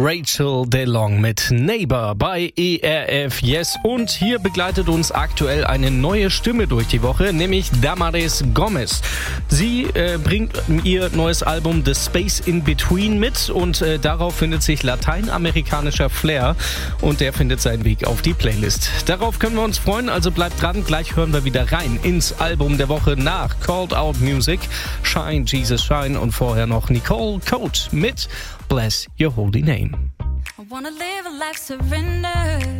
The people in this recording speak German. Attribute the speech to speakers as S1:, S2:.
S1: Rachel DeLong mit Neighbor bei ERF Yes. Und hier begleitet uns aktuell eine neue Stimme durch die Woche, nämlich Damaris Gomez. Sie bringt ihr neues Album The Space in Between mit und darauf findet sich lateinamerikanischer Flair und der findet seinen Weg auf die Playlist. Darauf können wir uns freuen, also bleibt dran. Gleich hören wir wieder rein ins Album der Woche nach Called Out Music, Shine Jesus Shine und vorher noch Nicole Cote mit Bless Your Holy Name.
S2: I wanna live a life surrendered.